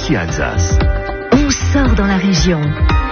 ici à Alsace. On sort dans la région.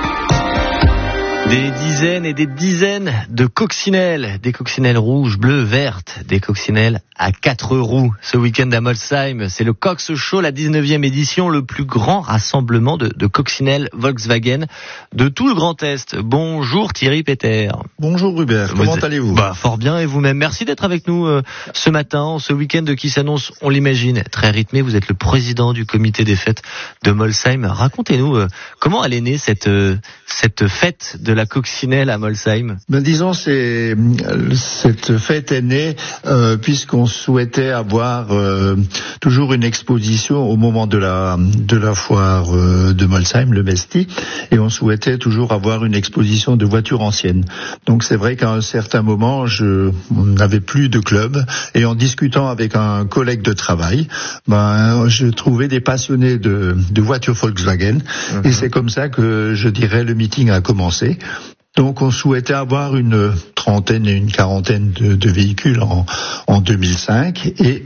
Des dizaines et des dizaines de coccinelles, des coccinelles rouges, bleues, vertes, des coccinelles à 4 roues. Ce week-end à Molsheim, c'est le Cox Show, la 19e édition, le plus grand rassemblement de coccinelles Volkswagen de tout le Grand Est. Bonjour Thierry Peter. Bonjour Hubert, comment allez-vous ? Fort bien, et vous-même. Merci d'être avec nous ce matin, ce week-end qui s'annonce, on l'imagine, très rythmé. Vous êtes le président du comité des fêtes de Molsheim. Racontez-nous comment elle est née cette fête de la coccinelle à Molsheim. Disons, cette fête est née puisqu'on souhaitait avoir toujours une exposition au moment de la foire de Molsheim, le Mesti, et on souhaitait toujours avoir une exposition de voitures anciennes. Donc c'est vrai qu'à un certain moment, on n'avait plus de club, et en discutant avec un collègue de travail, je trouvais des passionnés de voitures Volkswagen, et c'est comme ça que, je dirais, le meeting a commencé. Donc on souhaitait avoir une trentaine et une quarantaine de véhicules en 2005, et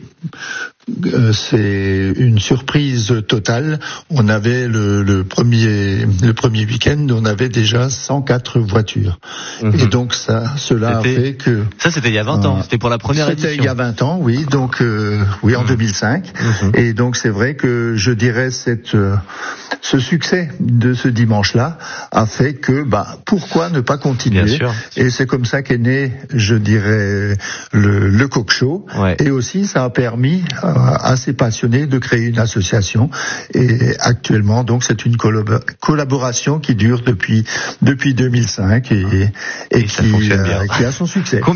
c'est une surprise totale. On avait le premier week-end, on avait déjà 104 voitures. Et donc cela a fait que... Ça c'était il y a 20 ans, c'était pour la première édition. C'était il y a 20 ans, oui, donc en 2005. Et donc c'est vrai que, je dirais, ce succès de ce dimanche-là a fait que, pourquoi ne pas continuer ? Bien sûr. Et c'est comme ça qu'est né, je dirais, le Coq Show. Ouais. Et aussi, ça a permis à ces passionnés de créer une association. Et actuellement, donc, c'est une collaboration qui dure depuis 2005 et qui a son succès.